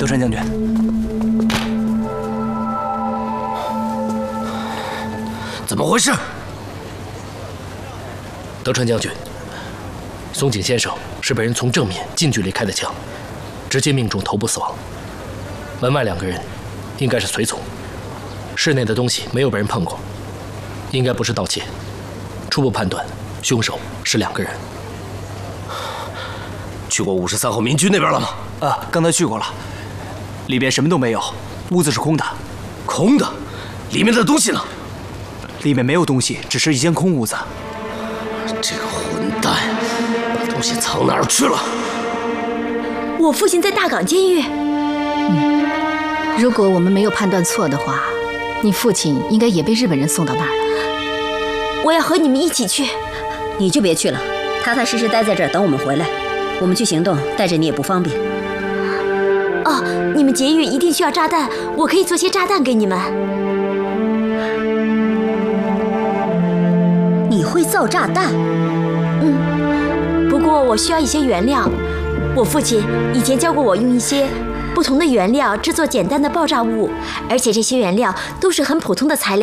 德川将军， 怎么回事？ 德川将军，松井先生是被人从正面近距离开的枪，直接命中头部死亡。门外2个人应该是随从，室内的东西没有被人碰过，应该不是盗窃。初步判断，凶手是2个人。 去过53号民居那边了吗？ 刚才去过了，里边什么都没有，屋子是空的。 空的？里面的东西呢？ 里面没有东西，只是一间空屋子。 这个混蛋，把东西藏哪儿去了？ 我父亲在大港监狱。 如果我们没有判断错的话，你父亲应该也被日本人送到那儿了。 我要和你们一起去。 你就别去了，踏踏实实待在这儿等我们回来。我们去行动，带着你也不方便。 哦，你们劫狱一定需要炸弹，我可以做些炸弹给你们。 你会造炸弹？ 不过我需要一些原料。我父亲以前教过我用一些不同的原料制作简单的爆炸物，而且这些原料都是很普通的材料。